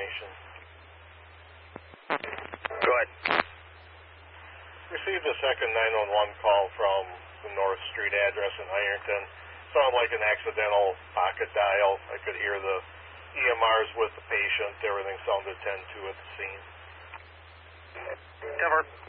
information. Go ahead. Received a second 911 call from the North Street address in Ironton. Sounded like an accidental pocket dial. I could hear the EMRs with the patient. Everything sounded 10-2 at the scene. Cover.